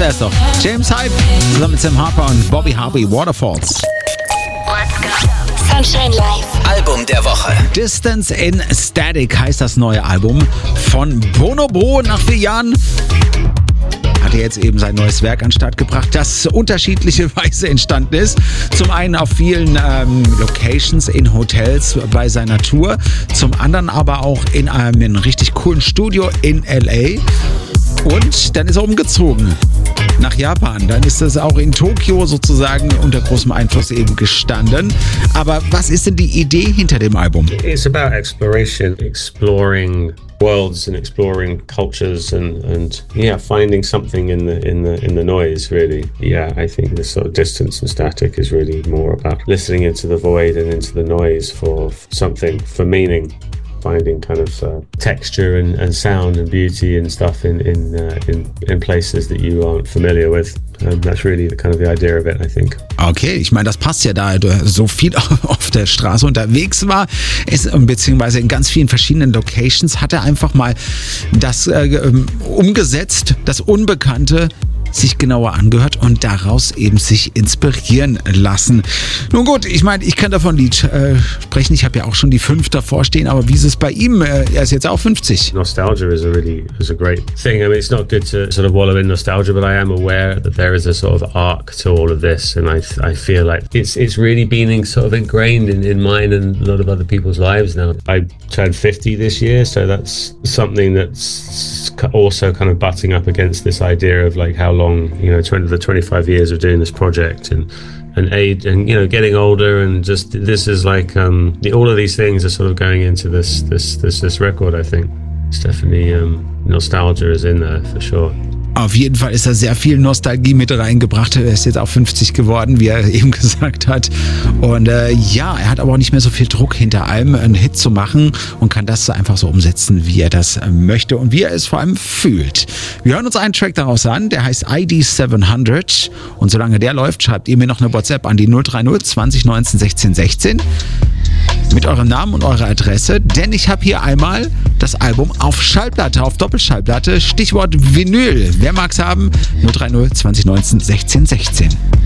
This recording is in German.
wäre es doch. James Hype zusammen mit Sam Harper und Bobby Harvey, Waterfalls. Let's go. Sunshine Live. Album der Woche. Distance in Static heißt das neue Album von Bonobo. Nach 4 Jahren hat er jetzt eben sein neues Werk an den Start gebracht, das unterschiedliche Weise entstanden ist. Zum einen auf vielen Locations in Hotels bei seiner Tour, zum anderen aber auch in einem richtig coolen Studio in L.A. Und dann ist er umgezogen nach Japan. Dann ist das auch in Tokio sozusagen unter großem Einfluss eben gestanden. Aber was ist denn die Idee hinter dem Album? It's about exploration, exploring worlds and exploring cultures and finding something in the noise, really. Yeah, I think this sort of Distance and Static is really more about listening into the void and into the noise for something, for meaning. Finding kind of texture and sound and beauty and stuff in places that you aren't familiar with. That's really the idea of it, I think. Okay, ich meine, das passt ja, da er so viel auf der Straße unterwegs war, beziehungsweise in ganz vielen verschiedenen Locations, hat er einfach mal das umgesetzt, das Unbekannte sich genauer angehört und daraus eben sich inspirieren lassen. Nun gut, ich meine, ich kann davon Lied sprechen. Ich habe ja auch schon die 5 davor stehen, aber wie ist es bei ihm? Er ist jetzt auch 50. Nostalgia is a great thing. I mean, it's not good to sort of wallow in nostalgia, but I am aware that there is a sort of arc to all of this, and I feel like it's really been sort of ingrained in mine and a lot of other people's lives now. I turned 50 this year, so that's something that's also kind of butting up against this idea of like how long, the 25 years of doing this project and age and getting older, and just this is like all of these things are sort of going into this record. I think it's definitely nostalgia is in there for sure. Auf jeden Fall ist da sehr viel Nostalgie mit reingebracht. Er ist jetzt auch 50 geworden, wie er eben gesagt hat. Und er hat aber auch nicht mehr so viel Druck hinter allem, einen Hit zu machen und kann das einfach so umsetzen, wie er das möchte und wie er es vor allem fühlt. Wir hören uns einen Track daraus an, der heißt ID 700. Und solange der läuft, schreibt ihr mir noch eine WhatsApp an die 030 20 19 16 16 mit eurem Namen und eurer Adresse, denn ich habe hier einmal das Album auf Schallplatte, auf Doppelschallplatte, Stichwort Vinyl. Wer mag's haben? 030 20 19 16 16.